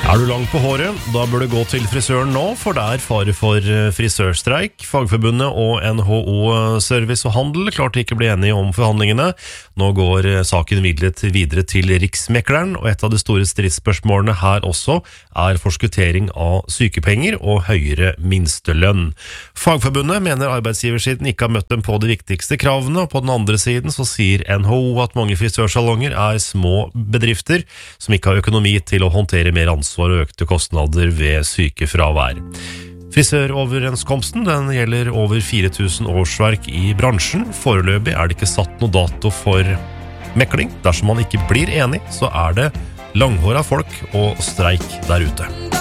Er du lang på håret, da bør du gå til frisøren nå, for det er fare for frisørstreik. Fagforbundet og NHO Service og Handel klarte ikke å bli enige om forhandlingene. Nå går saken videre til Riksmekleren, og et av de store stridsspørsmålene her også er forskuttering av sykepenger og høyere minstelønn. Fagforbundet mener arbeidsgiversiden ikke har møtt dem på de viktigste kravene, og på den andre siden så sier NHO at mange frisørsalonger er små bedrifter som ikke har økonomi til å håndtere mer ansvar og økte kostnader ved sykefravær. Frisøroverenskomsten den gjelder over 4000 årsverk i bransjen. Foreløpig er det ikke satt noe dato for mekling. Dersom man ikke blir enig, så er det langhåra folk og streik der ute.